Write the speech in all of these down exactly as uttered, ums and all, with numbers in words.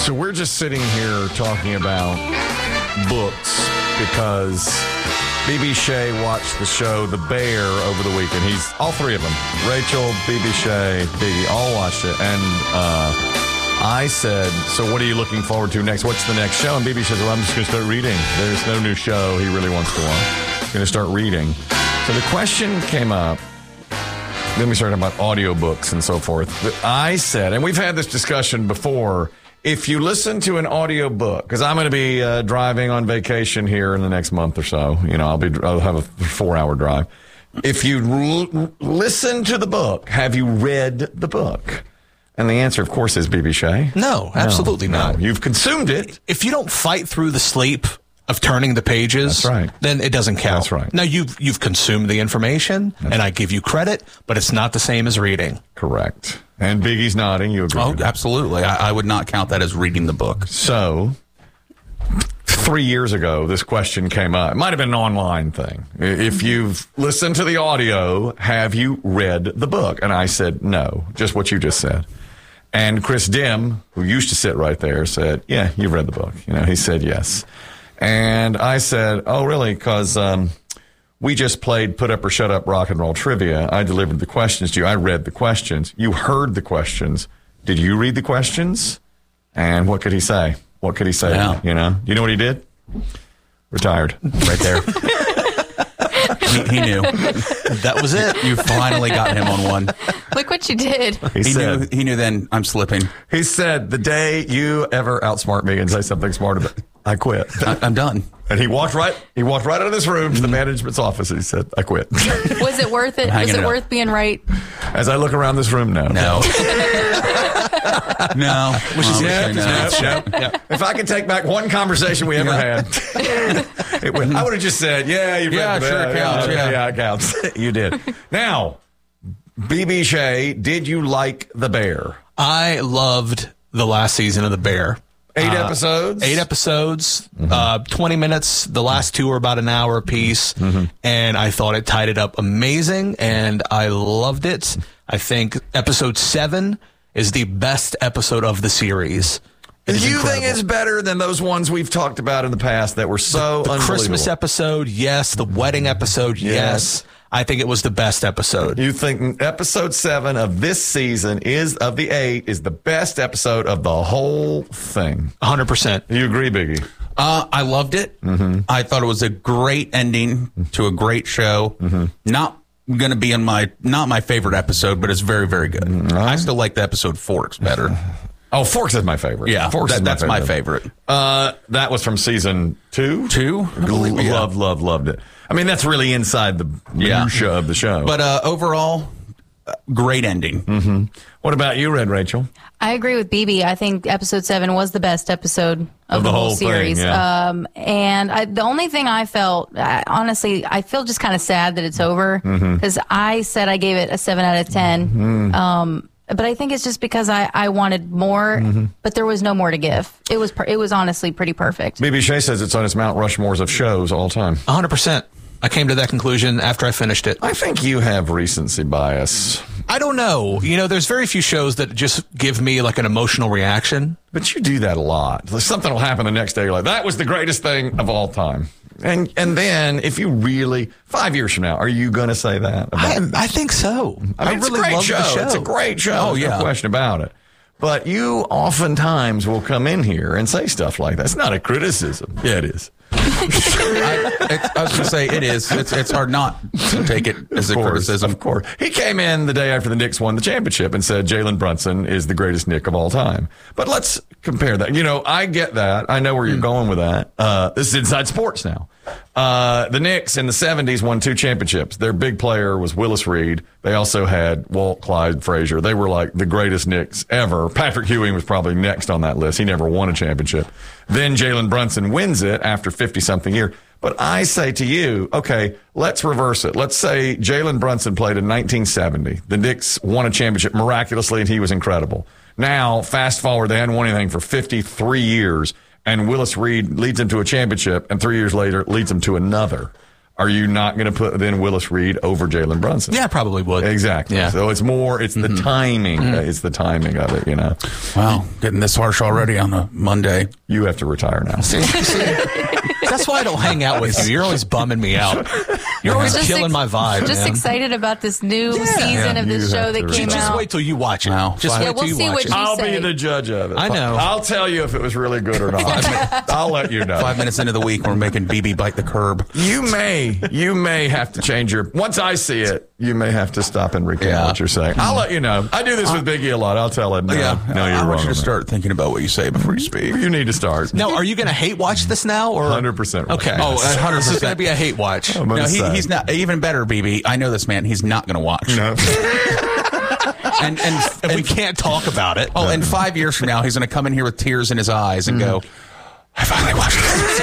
So we're just sitting here talking about books because B B Shea watched the show The Bear over the weekend. He's all three of them. Rachel, B B Shea, Biggie, all watched it. And uh, I said, so what are you looking forward to next? What's the next show? And B B says, well, I'm just going to start reading. There's no new show he really wants to watch. He's going to start reading. So the question came up. Then we started about audiobooks and so forth. I said, and we've had this discussion before, if you listen to an audiobook, because I'm going to be uh, driving on vacation here in the next month or so, you know, I'll be I'll have a four-hour drive. If you l- listen to the book, have you read the book? And the answer, of course, is B B Shea. No, absolutely no, not. No. You've consumed it. If you don't fight through the sleep of turning the pages, That's right. then it doesn't count. That's right. Now, you've you've consumed the information, That's and I give you credit, but it's not the same as reading. Correct. And Biggie's nodding. You agree? Oh, with that? absolutely. I, I would not count that as reading the book. So, three years ago, this question came up. It might have been an online thing. If you've listened to the audio, have you read the book? And I said, no, just what you just said. And Chris Dim, who used to sit right there, said, yeah, you've read the book. You know, he said yes. And I said, oh, really? Because um, we just played Put Up or Shut Up Rock and Roll Trivia. I delivered the questions to you. I read the questions. You heard the questions. Did you read the questions? And what could he say? What could he say? Yeah. You know? You know what he did? Retired. Right there. he, he knew. That was it. You finally got him on one. Look what you did. He, He said, knew. He knew. Then I'm slipping. he said, the day you ever outsmart me and say something smart about it, I quit. I, I'm done. And he walked right He walked right out of this room to the management's office. And he said, I quit. Was it worth it? Was Hanging it it up. worth being right? As I look around this room, no. No. no. Which is- is yeah, no. yeah, yeah. If I could take back one conversation we ever had, it would, I would have just said, yeah, you Yeah, read the sure, yeah, it counts, Yeah, yeah. yeah, it counts. You did. Now, B B Shea, did you like The Bear? I loved the last season of The Bear. Eight Uh, episodes? Eight episodes, uh, twenty minutes. The last two were about an hour apiece. And I thought it tied it up amazing, and I loved it. I think episode seven is the best episode of the series. It is You incredible. think it's better than those ones we've talked about in the past that were so The unbelievable? Christmas episode, yes. The wedding episode, yes. Yes. I think it was the best episode. You think episode seven of this season is of the eight is the best episode of the whole thing? one hundred percent. You agree, Biggie? Uh, I loved it. Mm-hmm. I thought it was a great ending to a great show. Mm-hmm. Not going to be in my not my favorite episode, but it's very, very good. Mm-hmm. I still like the episode Forks better. Oh, Forks is my favorite. Yeah, Forks that, is my that's my favorite. favorite. Uh, that was from season two. Two? I believe, yeah. Loved, loved, loved it. I mean, that's really inside the Yeah. minutia of the show. But uh, overall, uh, great ending. Mm-hmm. What about you, Red Rachel? I agree with B B. I think episode seven was the best episode of, Of the, the whole, whole thing, series. yeah. Um, and I, the only thing I felt, I, honestly, I feel just kind of sad that it's over because I said I gave it a seven out of ten. Um, but I think it's just because I, I wanted more, but there was no more to give. It was per, it was honestly pretty perfect. B B Shea says it's on his Mount Rushmores of shows all time. one hundred percent. I came to that conclusion after I finished it. I think you have recency bias. I don't know. You know, there's very few shows that just give me like an emotional reaction. But you do that a lot. Something will happen the next day. You're like, that was the greatest thing of all time. And and then if you really, five years from now, are you going to say that? About I, I think so. I mean, it's really a great love show. the show. It's a great show. Oh, There's yeah. no question about it. But you oftentimes will come in here and say stuff like that. It's not a criticism. Yeah, it is. I, it's, I was going to say it is. It's it's hard not to take it as a Of course, criticism. Of course. He came in the day after the Knicks won the championship and said Jalen Brunson is the greatest Knick of all time. But let's compare that. You know, I get that. I know where you're going with that. Uh, this is inside sports now. Uh, the Knicks in the seventies won two championships. Their big player was Willis Reed. They also had Walt Clyde Frazier. They were like the greatest Knicks ever. Patrick Ewing was probably next on that list. He never won a championship. Then Jalen Brunson wins it after fifty-something years. But I say to you, okay, let's reverse it. Let's say Jalen Brunson played in nineteen seventy. The Knicks won a championship miraculously, and he was incredible. Now, fast forward, they hadn't won anything for fifty-three years, and Willis Reed leads them to a championship, and three years later leads them to another. are you not going to put then Willis Reed over Jalen Brunson? Yeah, probably would. Exactly. Yeah. So it's more, it's the mm-hmm. timing. Mm-hmm. It's the timing of it, you know. Wow, getting this harsh already on a Monday. You have to retire now. See, see, that's why I don't hang out with you. You're always bumming me out. You're always just killing ex- my vibe. Just man. excited about this new yeah. season yeah, of this show that came just out. Just wait till you watch it. Wow. Just yeah, wait we'll till you see watch what it. you I'll say. be the judge of it. I know. I'll tell you if it was really good or not. I'll let you know. Five minutes into the week, we're making B B bite the curb. You may, you may have to change your. Once I see it, you may have to stop and recount yeah. what you're saying. I'll let you know. I do this with Biggie a lot. I'll tell him. No, yeah, no, you're I wrong. want you to start thinking about what you say before you speak. You need to start. Now, are you going to hate watch this now, or one hundred percent right. Okay. Oh, one hundred percent. This is going to be a hate watch. I'm No, gonna he, say. he's not. Even better, B B. I know this man. He's not going to watch. No. And and, If and we can't talk about it. oh, and five years from now, he's going to come in here with tears in his eyes and go, I finally watched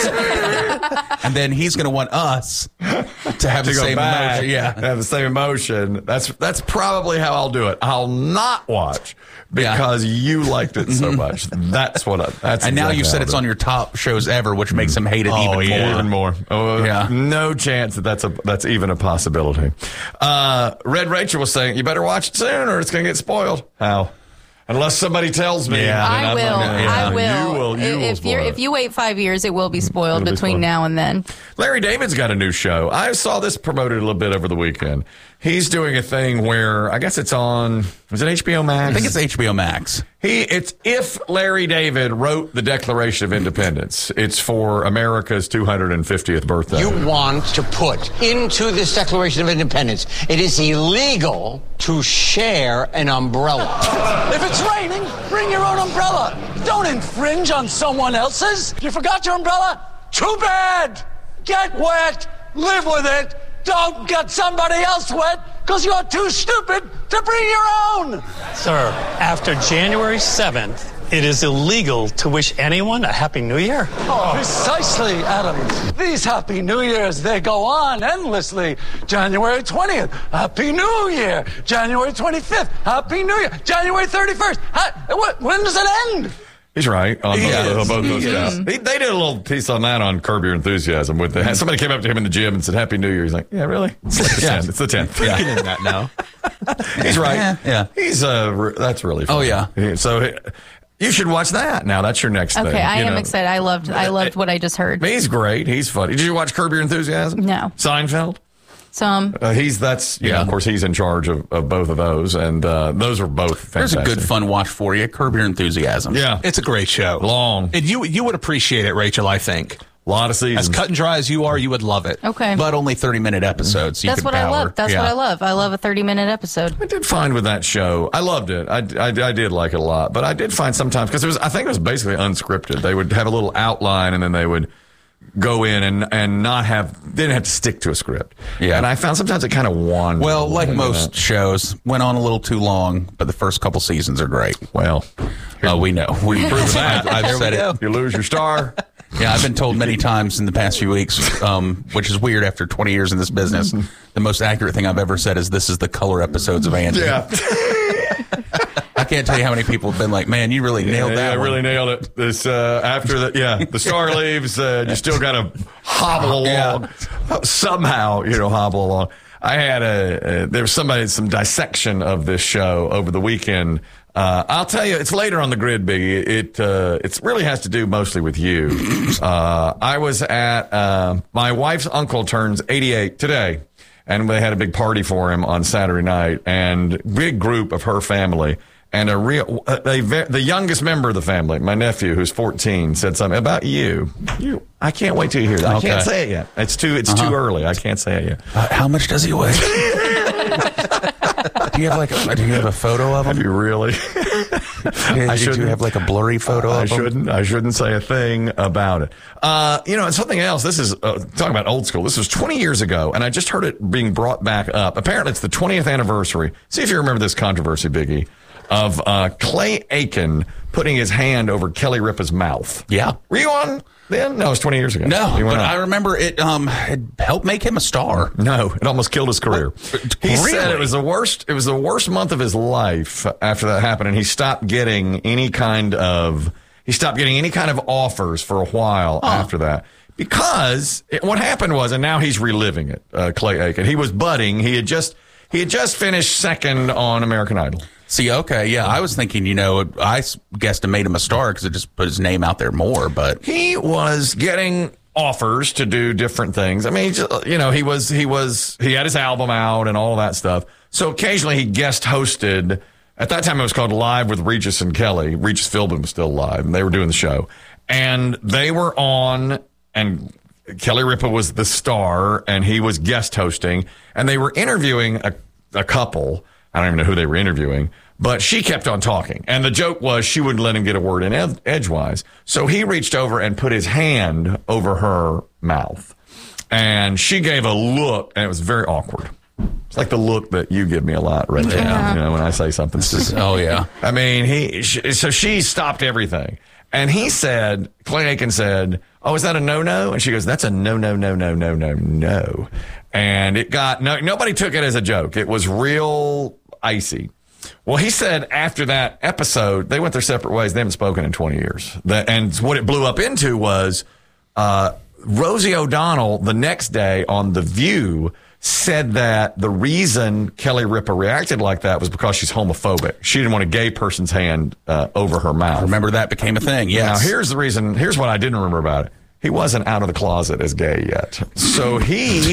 this. And then he's going to want us to have to the go same back, emotion. Yeah. have the same emotion. That's that's probably how I'll do it. I'll not watch because yeah. you liked it so much. That's what. I, that's and now exactly you said how it's I'll on your top shows ever, which makes him hate it Oh, even yeah. more. Even more. Oh, Yeah. No chance that that's a that's even a possibility. Uh, Red Rachel was saying, you better watch it soon or it's going to get spoiled. How? Unless somebody tells me. Yeah. then I I'm will. not gonna- I will. You will. You if will you're, spoil if it. you wait five years, it will be spoiled It'll be between spoiled. now and then. Larry David's got a new show. I saw this promoted a little bit over the weekend. He's doing a thing where I guess it's on. Is it H B O Max? I think it's H B O Max. He. It's if Larry David wrote the Declaration of Independence. It's for America's two hundred fiftieth birthday. You want to put into this Declaration of Independence, it is illegal to share an umbrella. If it's raining, bring your own umbrella. Don't infringe on someone else's. You forgot your umbrella? Too bad. Get wet. Live with it. Don't get somebody else wet because you're too stupid to bring your own. Sir, after January seventh, it is illegal to wish anyone a Happy New Year. Oh, precisely, Adam. These Happy New Years, they go on endlessly. January twentieth, Happy New Year. January twenty-fifth, Happy New Year. January thirty-first, ha- what, when does it end? He's right on He both, is. on both those He guys. is. They, they did a little piece on that on Curb Your Enthusiasm. With the, somebody came up to him in the gym and said, "Happy New Year." He's like, "Yeah, really? It's like the Yeah. tenth. It's the tenth." Yeah. Get in that now. He's right. Yeah, yeah. He's uh, re- that's really Oh, funny. yeah. So uh, you should watch that. Now that's your next thing. Okay, I you am know. excited. I loved. I loved what I just heard. He's great. He's funny. Did you watch Curb Your Enthusiasm? No. Seinfeld. Some. Uh, he's that's you know, Yeah. of course he's in charge of, of both of those, and uh, those are both There's fantastic. a good fun watch for you. Curb Your Enthusiasm. Yeah, It's a great show. long, And you you would appreciate it, Rachel, I think. a lot of seasons. As cut and dry as you are, you would love it. Okay. But only thirty minute episodes. So you That's could what I power. love. That's Yeah. what I love. I love a thirty minute episode. I did find with that show, I loved it. I, I, I did like it a lot, but I did find sometimes because it was I think it was basically unscripted. They would have a little outline and then they would go in and, and not have didn't have to stick to a script. Yeah. And I found sometimes it kind of wandered. Well, like into most that. shows, went on a little too long, but the first couple seasons are great. Well, Oh, we know. We proved that. I've said it. you lose your star. Yeah, I've been told many times in the past few weeks, um, which is weird after twenty years in this business. The most accurate thing I've ever said is this is the color episodes of Andy. Yeah. I can't tell you how many people have been like, man, you really nailed yeah, that I one. really nailed it. This uh, after the yeah, the star leaves. Uh, you still got to hobble along somehow. You know, hobble along. I had a, a there was somebody some dissection of this show over the weekend. Uh, I'll tell you, it's later on the grid, Biggie. It uh, it really has to do mostly with you. Uh, I was at uh, my wife's uncle turns eighty-eight today. And they had a big party for him on Saturday night, and big group of her family. And a real, uh, they, the youngest member of the family, my nephew, who's fourteen, said something about you. You, I can't wait till you hear that. Okay. I can't say it yet. It's too, it's Uh-huh. too early. I can't say it yet. Uh, how much does he weigh? Do you have like a, do you have a photo of Have him? you really? I do shouldn't- you have like a blurry photo I of him? shouldn't. I shouldn't say a thing about it. Uh, you know, and something else. This is uh, talking about old school. This was twenty years ago, and I just heard it being brought back up. Apparently, it's the twentieth anniversary. See if you remember this controversy, Biggie, of uh, Clay Aiken putting his hand over Kelly Ripa's mouth. Yeah. Were you on then? No, it was twenty years ago. No, You but weren't I on. remember it. Um, it helped make him a star. No, it almost killed his career. He said Really? it was the worst. It was the worst month of his life after that happened, and he stopped getting any kind of. He stopped getting any kind of offers for a while after that. because it, what happened was, and now he's reliving it, uh, Clay Aiken. He was budding. He had just he had just finished second on American Idol. See, okay, yeah, I was thinking, you know, I guessed it made him a star because it just put his name out there more, but he was getting offers to do different things. I mean, you know, he was he was he had his album out and all that stuff. So occasionally he guest hosted. At that time, it was called Live with Regis and Kelly. Regis Philbin was still alive, and they were doing the show. And they were on, and Kelly Ripa was the star, and he was guest hosting. And they were interviewing a, a couple. I don't even know who they were interviewing, but she kept on talking. And the joke was she wouldn't let him get a word in ed- edgewise. So he reached over and put his hand over her mouth. And she gave a look, and it was very awkward. It's like the look that you give me a lot right now, Yeah. you know, when I say something stupid. oh, yeah. I mean, he. She, so she stopped everything. And he said, Clay Aiken said, oh, is that a no-no? And she goes, that's a no, no, no, no, no, no, no. And it got, no, nobody took it as a joke. It was real icy. Well, he said after that episode, they went their separate ways. They haven't spoken in twenty years. The, and what it blew up into was uh, Rosie O'Donnell the next day on The View said that the reason Kelly Ripa reacted like that was because she's homophobic. She didn't want a gay person's hand uh, over her mouth. Remember that became a thing, yes. Now, here's the reason. Here's what I didn't remember about it. He wasn't out of the closet as gay yet. So he...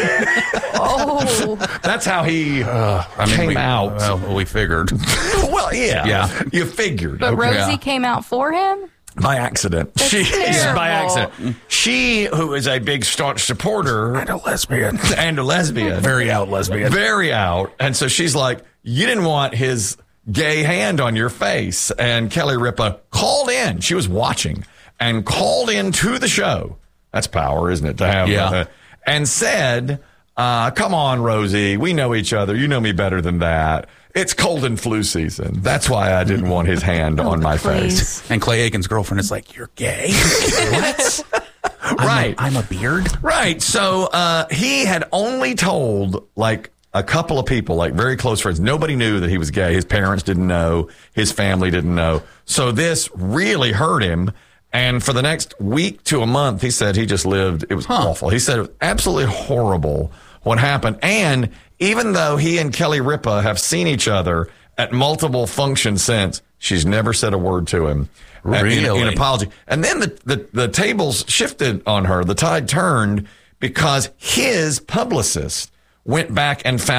Oh, That's how he uh, I mean, came we, out. Well, we figured. Well, yeah. Yeah. You figured. but Okay. Rosie Yeah. came out for him? By accident. She terrible. by accident. She, who is a big staunch supporter And a lesbian. and a lesbian, Very out lesbian. very out, and so she's like, "You didn't want his gay hand on your face." And Kelly Ripa called in. She was watching and called in to the show. That's power, isn't it? To have, Yeah. uh, and said, uh, "Come on, Rosie, we know each other. You know me better than that. It's cold and flu season. That's why I didn't want his hand on my face." Please. And Clay Aiken's girlfriend is like, you're gay? What? Right. I'm a, I'm a beard? Right. So uh, he had only told like a couple of people, like very close friends. Nobody knew that he was gay. His parents didn't know. His family didn't know. So this really hurt him. And for the next week to a month, he said he just lived. It was awful. He said it was absolutely horrible what happened. And even though he and Kelly Ripa have seen each other at multiple functions since, she's never said a word to him. uh, in- In, Really? apology. And then the, the, the tables shifted on her. The tide turned because his publicist went back and found